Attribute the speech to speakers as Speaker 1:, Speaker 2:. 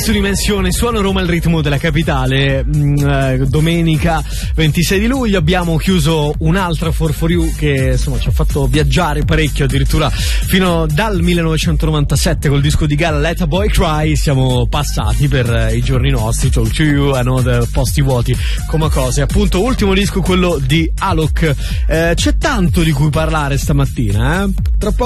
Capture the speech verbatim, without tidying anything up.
Speaker 1: su Dimensione, suono Roma il ritmo della capitale. Mm, domenica ventisei di luglio abbiamo chiuso un'altra four for you che insomma ci ha fatto viaggiare parecchio, addirittura fino dal millenovecentonovantasette col disco di Gala Let a Boy Cry. Siamo passati per i giorni nostri, Talk to You, Another, Posti Vuoti come cose. Appunto, ultimo disco quello di Alok. Eh, c'è tanto di cui parlare stamattina, eh? Tra poco